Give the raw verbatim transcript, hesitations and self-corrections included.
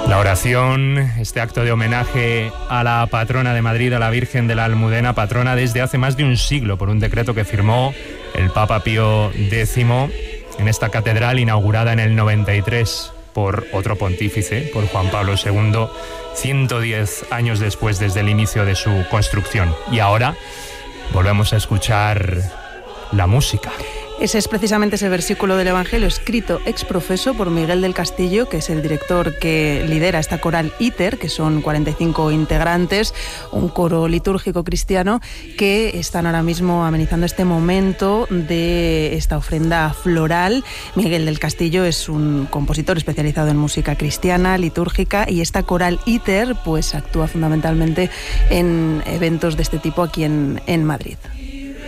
La oración, este acto de homenaje a la patrona de Madrid, a la Virgen de la Almudena, patrona desde hace más de un siglo por un decreto que firmó el Papa Pío décimo en esta catedral inaugurada en el noventa y tres por otro pontífice, por Juan Pablo segundo, ciento diez años después desde el inicio de su construcción. Y ahora volvemos a escuchar la música. Ese es precisamente ese versículo del Evangelio escrito ex profeso por Miguel del Castillo, que es el director que lidera esta coral ITER, que son cuarenta y cinco integrantes, un coro litúrgico cristiano, que están ahora mismo amenizando este momento de esta ofrenda floral. Miguel del Castillo es un compositor especializado en música cristiana, litúrgica, y esta coral ITER pues actúa fundamentalmente en eventos de este tipo aquí en, en Madrid.